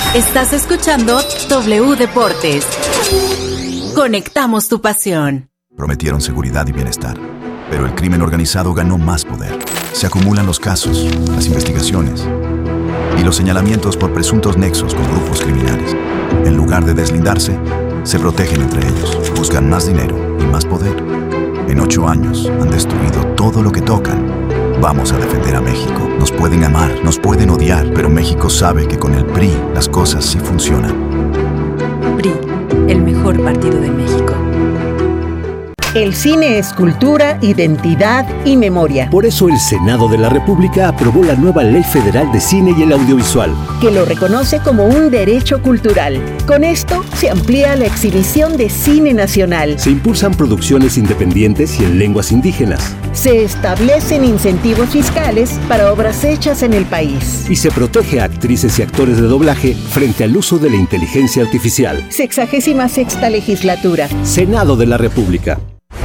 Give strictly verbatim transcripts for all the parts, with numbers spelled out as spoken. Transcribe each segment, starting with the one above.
Estás escuchando W Deportes. Conectamos tu pasión. Prometieron seguridad y bienestar, pero el crimen organizado ganó más poder. Se acumulan los casos, las investigaciones y los señalamientos por presuntos nexos con grupos criminales. En lugar de deslindarse, se protegen entre ellos, buscan más dinero y más poder. En ocho años han destruido todo lo que tocan. Vamos a defender a México. Nos pueden amar, nos pueden odiar, pero México sabe que con el P R I las cosas sí funcionan. P R I, el mejor partido de México. El cine es cultura, identidad y memoria. Por eso el Senado de la República aprobó la nueva Ley Federal de Cine y el Audiovisual, que lo reconoce como un derecho cultural. Con esto se amplía la exhibición de cine nacional. Se impulsan producciones independientes y en lenguas indígenas. Se establecen incentivos fiscales para obras hechas en el país. Y se protege a actrices y actores de doblaje frente al uso de la inteligencia artificial. Sexagésima sexta legislatura. Senado de la República.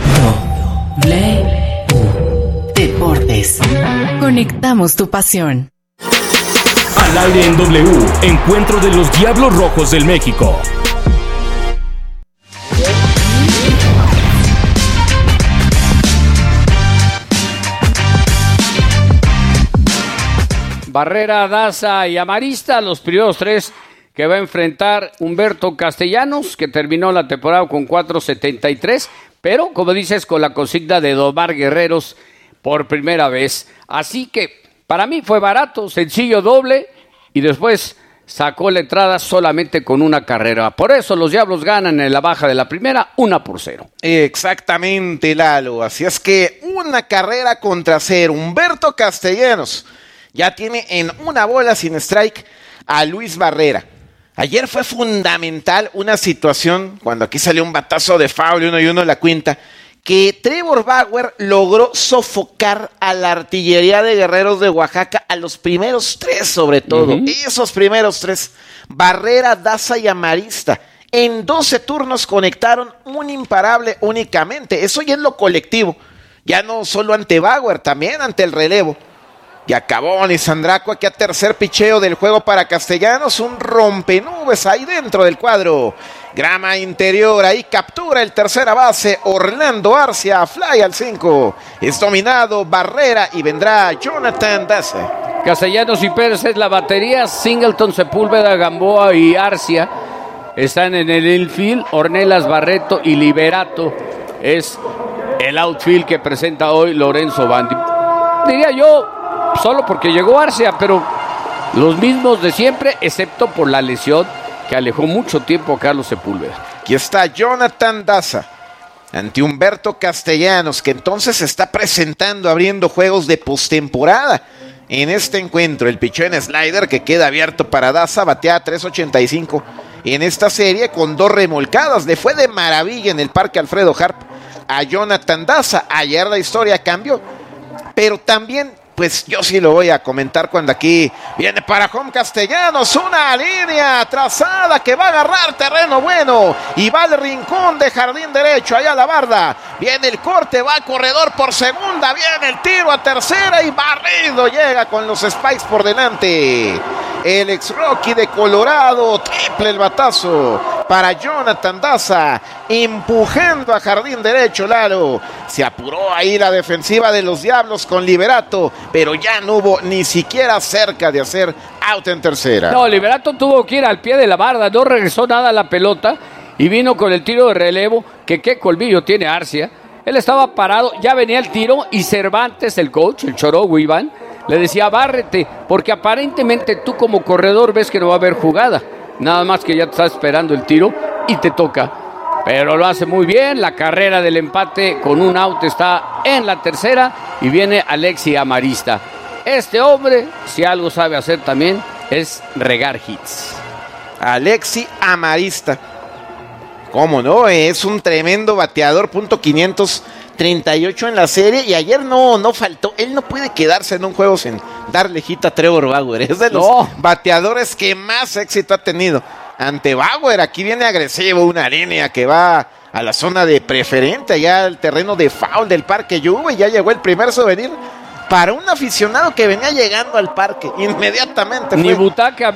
W Deportes. Conectamos tu pasión. Al aire en W, encuentro de los Diablos Rojos del México. Barrera, Daza y Amarista, los primeros tres que va a enfrentar Humberto Castellanos, que terminó la temporada con cuatro setenta y tres, pero, como dices, con la consigna de domar guerreros por primera vez. Así que, para mí fue barato, sencillo, doble, y después sacó la entrada solamente con una carrera. Por eso los Diablos ganan en la baja de la primera, una por cero. Exactamente, Lalo. Así es que una carrera contra cero. Humberto Castellanos ya tiene en una bola sin strike a Luis Barrera. Ayer fue fundamental una situación, cuando aquí salió un batazo de foul y uno y uno en la quinta, que Trevor Bauer logró sofocar a la artillería de Guerreros de Oaxaca, a los primeros tres sobre todo. Uh-huh. Esos primeros tres, Barrera, Daza y Amarista. En doce turnos conectaron un imparable únicamente. Eso ya es lo colectivo. Ya no solo ante Bauer, también ante el relevo. Y acabó Nisandraco aquí a tercer picheo del juego para Castellanos. Un rompenubes ahí dentro del cuadro. Grama interior, ahí captura el tercera base. Orlando Arcia, fly al cinco. Es dominado Barrera y vendrá Jonathan Daza. Castellanos y Pérez es la batería. Singleton, Sepúlveda, Gamboa y Arcia están en el infield. Ornelas, Barreto y Liberato es el outfield que presenta hoy Lorenzo Bandi. Diría yo, solo porque llegó Arcia, pero los mismos de siempre, excepto por la lesión que alejó mucho tiempo a Carlos Sepúlveda. Aquí está Jonathan Daza ante Humberto Castellanos, que entonces se está presentando, abriendo juegos de postemporada en este encuentro. El pichó en slider que queda abierto para Daza, batea tres ochenta y cinco en esta serie con dos remolcadas. Le fue de maravilla en el Parque Alfredo Harp a Jonathan Daza. Ayer la historia cambió, pero también pues yo sí lo voy a comentar cuando aquí viene para home Castellanos, una línea trazada que va a agarrar terreno bueno y va al rincón de jardín derecho, allá a la barda, viene el corte, va al corredor por segunda, viene el tiro a tercera y barrido, llega con los Spikes por delante, el ex Rocky de Colorado, triple el batazo para Jonathan Daza, empujando a jardín derecho. Lalo, se apuró ahí la defensiva de los Diablos con Liberato, pero ya no hubo ni siquiera cerca de hacer out en tercera. No, Liberato tuvo que ir al pie de la barda, no regresó nada a la pelota y vino con el tiro de relevo, que qué colmillo tiene Arcia. Él estaba parado, ya venía el tiro y Cervantes, el coach, el chorogo Iván, le decía bárrete, porque aparentemente tú como corredor ves que no va a haber jugada, nada más que ya te está esperando el tiro y te toca. Pero lo hace muy bien, la carrera del empate con un out está en la tercera y viene Alexi Amarista. Este hombre, si algo sabe hacer también, es regar hits. Alexi Amarista, ¿cómo no? Es un tremendo bateador, punto quinientos treinta y ocho en la serie, y ayer no, no faltó. Él no puede quedarse en un juego sin darle hit a Trevor Bauer. Es de los no. bateadores que más éxito ha tenido ante Bauer. Aquí viene agresivo, una línea que va a la zona de preferente, allá al terreno de foul del Parque Yuba, y ya llegó el primer souvenir para un aficionado que venía llegando al parque. Inmediatamente Ni fue butaca